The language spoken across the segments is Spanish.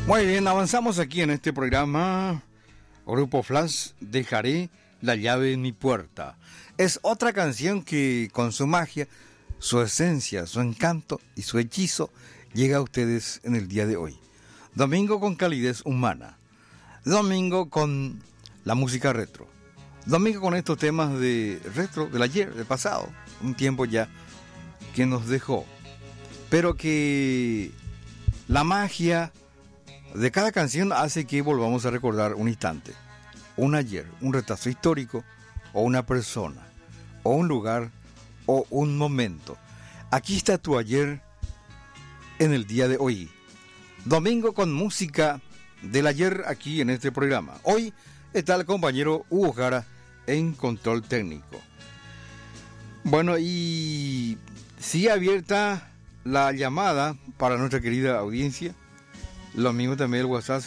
Muy bien, avanzamos aquí en este programa. Grupo Flash, Dejaré la llave en mi puerta. Es otra canción que con su magia, su esencia, su encanto y su hechizo llega a ustedes en el día de hoy. Domingo con calidez humana. Domingo con la música retro. Domingo con estos temas de retro, del ayer, del pasado. Un tiempo ya que nos dejó. Pero que la magia de cada canción hace que volvamos a recordar un instante, un ayer, un retazo histórico, o una persona, o un lugar, o un momento. Aquí está tu ayer en el día de hoy. Domingo con música del ayer aquí en este programa. Hoy está el compañero Hugo Jara en control técnico. Bueno, y sigue abierta la llamada para nuestra querida audiencia. Lo mismo también el WhatsApp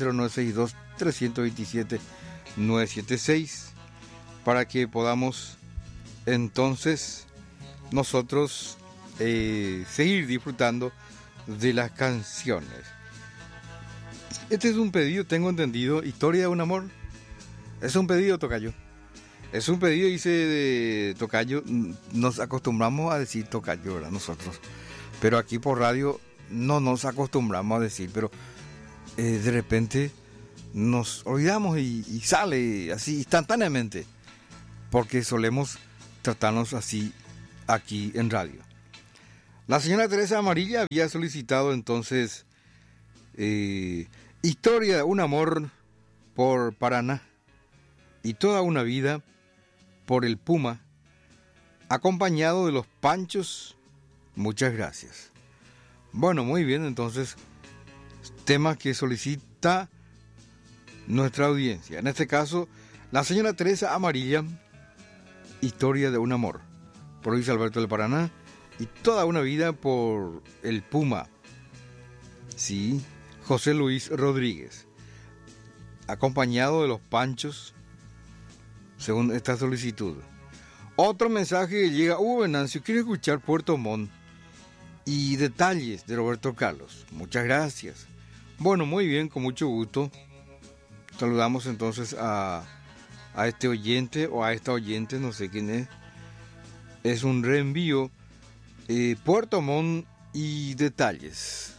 0962-327-976 para que podamos entonces nosotros seguir disfrutando de las canciones. Este es un pedido, tengo entendido, Historia de un amor. Es un pedido, tocayo. Es un pedido, dice de tocayo. Nos acostumbramos a decir tocayo, ¿verdad? Nosotros. Pero aquí por radio no nos acostumbramos a decir, pero de repente nos olvidamos y sale así instantáneamente, porque solemos tratarnos así aquí en radio. La señora Teresa Amarilla había solicitado entonces Historia de un amor por Paraná y toda una vida por el Puma, acompañado de los Panchos. Muchas gracias. Bueno, muy bien, entonces tema que solicita nuestra audiencia. En este caso, la señora Teresa Amarilla, Historia de un amor, por Luis Alberto del Paraná, y toda una vida por el Puma. Sí, José Luis Rodríguez, acompañado de los Panchos, según esta solicitud. Otro mensaje que llega: Hugo Venancio, quiero escuchar Puerto Montt y Detalles de Roberto Carlos. Muchas gracias. Bueno, muy bien, con mucho gusto. Saludamos entonces a este oyente o a esta oyente, no sé quién es. Es un reenvío. Puerto Montt y Detalles.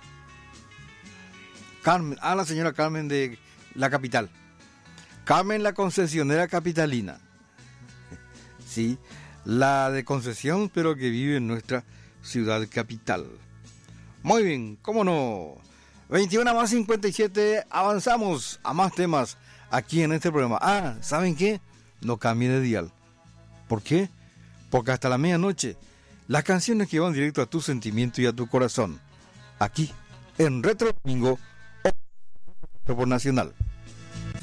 Carmen, la señora Carmen de la capital. Carmen, la concesionera capitalina. Sí, la de concesión, pero que vive en nuestra ciudad capital. Muy bien, cómo no. 21:57, avanzamos a más temas aquí en este programa. ¿Saben qué? No cambie de dial. ¿Por qué? Porque hasta la medianoche, las canciones que van directo a tu sentimiento y a tu corazón, aquí en Retro Domingo por Nacional.